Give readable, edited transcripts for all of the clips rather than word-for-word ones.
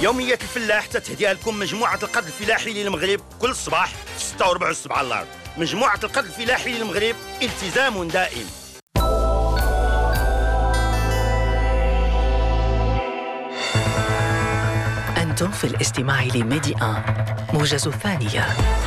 يومية الفلاح تتهديها لكم مجموعة القرض الفلاحي للمغرب كل صباح في 6:15 الصبح على الأرض. مجموعة القرض الفلاحي للمغرب، التزام دائم. أنتم في الاستماع لميدي آن موجز الثانية.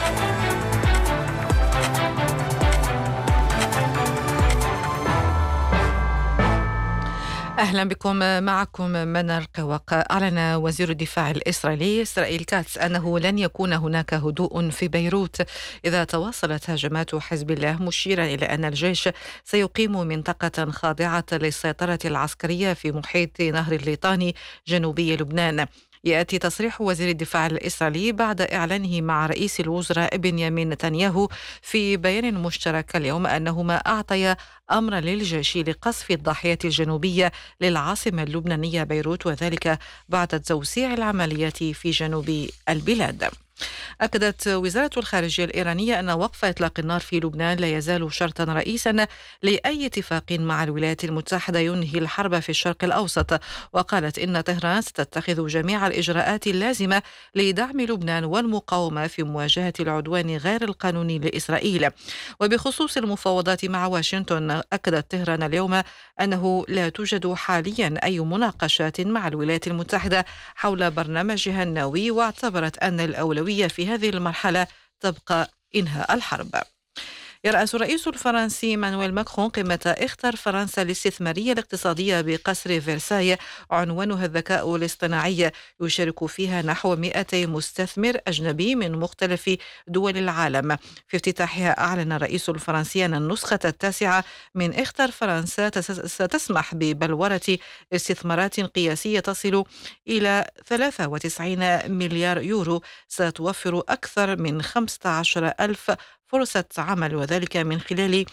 أهلا بكم، معكم منار قواق. أعلن وزير الدفاع الإسرائيلي إسرائيل كاتس أنه لن يكون هناك هدوء في بيروت إذا تواصلت هجمات حزب الله، مشيرا إلى أن الجيش سيقيم منطقة خاضعة للسيطرة العسكرية في محيط نهر الليطاني جنوبي لبنان. يأتي تصريح وزير الدفاع الإسرائيلي بعد إعلانه مع رئيس الوزراء بنيامين نتنياهو في بيان مشترك اليوم أنهما أعطيا أمرا للجيش لقصف الضاحية الجنوبية للعاصمة اللبنانية بيروت، وذلك بعد توسيع العمليات في جنوب البلاد. أكدت وزارة الخارجية الإيرانية أن وقف إطلاق النار في لبنان لا يزال شرطا رئيسا لأي اتفاق مع الولايات المتحدة ينهي الحرب في الشرق الأوسط، وقالت إن طهران ستتخذ جميع الإجراءات اللازمة لدعم لبنان والمقاومة في مواجهة العدوان غير القانوني لإسرائيل. وبخصوص المفاوضات مع واشنطن، أكدت طهران اليوم أنه لا توجد حاليا أي مناقشات مع الولايات المتحدة حول برنامجها النووي، واعتبرت أن الأولوية في هذه المرحلة تبقى إنهاء الحرب. يرأس الرئيس الفرنسي مانويل ماكرون قمة اختر فرنسا الاستثمارية الاقتصادية بقصر فرساي، عنوانها الذكاء الاصطناعي، يشارك فيها نحو 200 مستثمر أجنبي من مختلف دول العالم. في افتتاحها أعلن الرئيس الفرنسي أن النسخة التاسعة من اختر فرنسا ستسمح ببلورة استثمارات قياسية تصل إلى 93 مليار يورو، ستوفر أكثر من 15,000 فرصة عمل، وذلك من خلال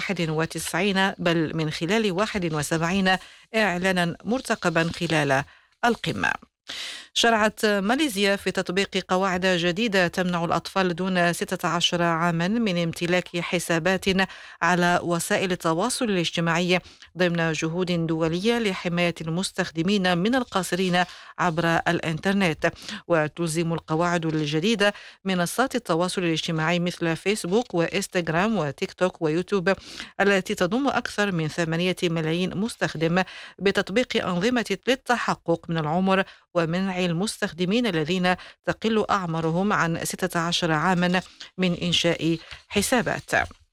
71 إعلانا مرتقبا خلال القمة. شرعت ماليزيا في تطبيق قواعد جديدة تمنع الأطفال دون 16 عاما من امتلاك حسابات على وسائل التواصل الاجتماعي ضمن جهود دولية لحماية المستخدمين من القاصرين عبر الإنترنت. وتلزم القواعد الجديدة منصات التواصل الاجتماعي مثل فيسبوك وإنستغرام وتيك توك ويوتيوب التي تضم أكثر من 8 ملايين مستخدم بتطبيق أنظمة للتحقق من العمر ومنع المستخدمين الذين تقل أعمارهم عن 16 عاما من إنشاء حسابات.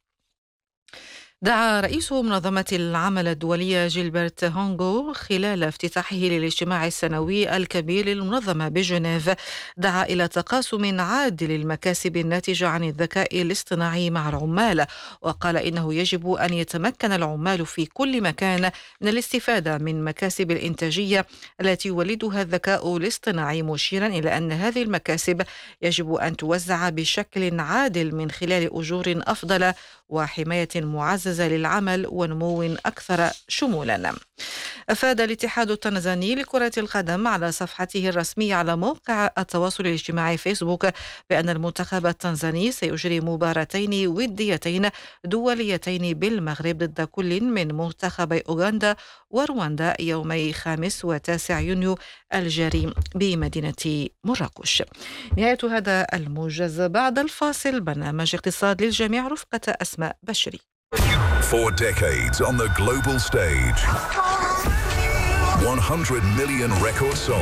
دعا رئيس منظمة العمل الدولية جيلبرت هونغو خلال افتتاحه للاجتماع السنوي الكبير للمنظمة بجنيف، دعا إلى تقاسم عادل للمكاسب الناتجة عن الذكاء الاصطناعي مع العمال، وقال إنه يجب أن يتمكن العمال في كل مكان من الاستفادة من مكاسب الإنتاجية التي يولدها الذكاء الاصطناعي، مشيرا إلى أن هذه المكاسب يجب أن توزع بشكل عادل من خلال أجور أفضل وحماية معززة للعمل ونمو أكثر شمولا. أفاد الاتحاد التنزاني لكرة القدم على صفحته الرسمية على موقع التواصل الاجتماعي فيسبوك بأن المنتخب التنزاني سيجري مباراتين وديتين دوليتين بالمغرب ضد كل من منتخبي أوغندا ورواندا يومي 5 و9 يونيو الجاري بمدينة مراكش. نهاية هذا الموجز. بعد الفاصل برنامج اقتصاد للجميع رفقة أسماء بشري. For decades on the global stage, 100 million records sold.